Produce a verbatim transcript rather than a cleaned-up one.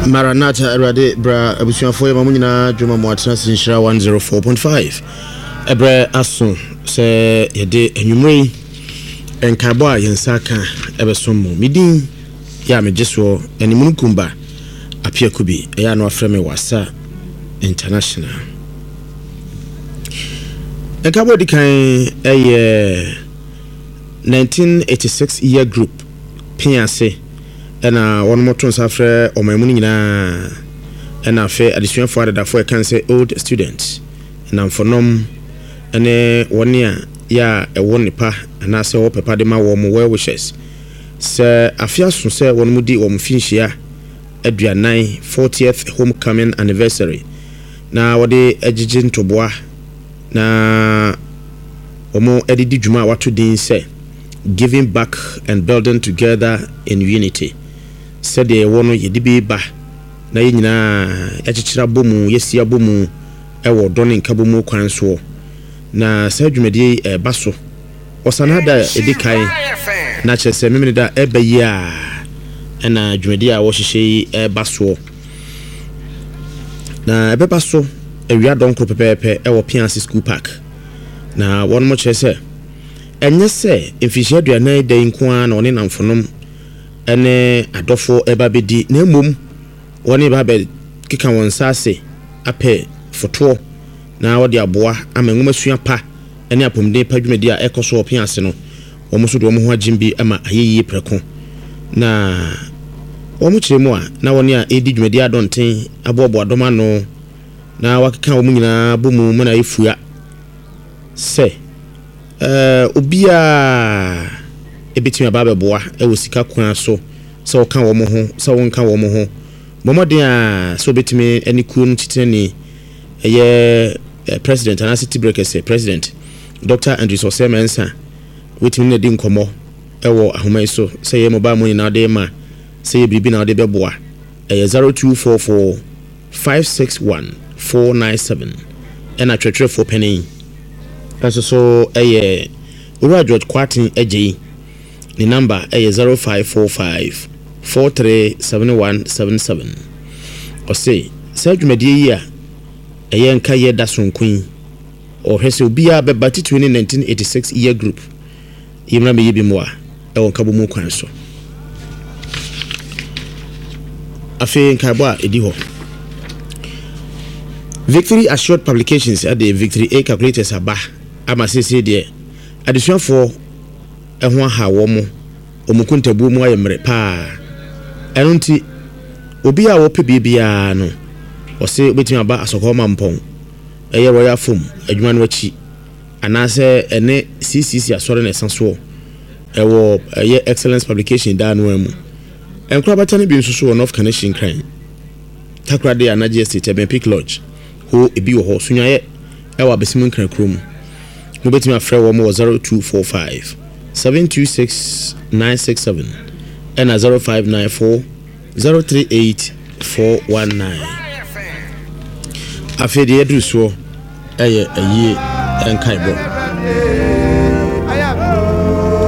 Maranatha Erade Bra Abusuafo ya mamunyina Juma Mwatena Sinshira one oh four point five. Ebre aso se yede enwumrei enkabo a yensaka ebesomo midin ya mejeso animunkumba apia kubi eya no afreme wasa international. Enkabo dikan eye nineteen eighty-six year group piase ena one more tons afre omamuni nyina ena fe addition for that for can say old students na mfonom ene wonia ya ewo nipa na se wo pepa de ma wo mo well wishes se afia so se won mu di wo mfinhia aduanan fortieth homecoming anniversary na wode agigi ntoboa na omo edidi djuma wato din se giving back and building together in unity said the one yedibi ba na yina yachichira bomu yesi abomu ewo doni nkabomu kwan so na sadwumedi e baso osanada edikai na chese memene da ebeyi a na dwumedi a wo hihye e baso na ebe baso ewia donko pepepe ewo Piansi School Park na one mo chese enye se mfihye aduanan dan nko na one namfonom ene adofo eba bedi na emom woni ba be kika won sase ape foto na wodi aboa amengoma sua pa ene apomden padwumedi a ekoso Opianse no omo so do mo ho agimbi ama ayeyi preko na omo kiremu a na woni a edi dwumedi adonten abobo adoma no na wakika omo nyina bomu mo na efua se eh obia ebetimi ababe boa e wo sika kwan so se wo kan wo mo ho se wo nka wo mo ho momoden a so betimi ani ku ntiteni eye president and city breakers president Doctor Andrew Sosemensa wetimi na di nkomo e wo ahomai so se ye mobile money na de ma se ye bibi na de beboa eye zero two four four five six one four nine seven and a twetwe for penny aso so eye Ura George Kwatin eji the number is zero five four five four three seven one seven seven. Or say, Serge Media, a young Kaye Dasun Queen, or Hesse Ubia Bebati to nineteen eighty-six year group. Yimra me yibimwa, Ewan Kabumu Kwanso. Afe Nkabwa Ediho. Victory Assured Publications at the Victory A calculators aba. Ama se se de addition for ehwa ha wo mo omukuntabu mu ayemre pa enunti obi a wo pe bibia no o se obetimi aba asoko mampon eye royal form adwuma no achi anase ene C C C asore na sanso ewo eye excellence publication da no amu enkura batane bi nsusu one of connection crane takra de anaje state ben pick lodge ho ebi wo ho sunyaye ewa besimun kran krom no betimi afre wo mo zero two four five seven two six nine six seven and a zero five nine four zero three eight four one nine. Afedi edruso eye eye enkaibo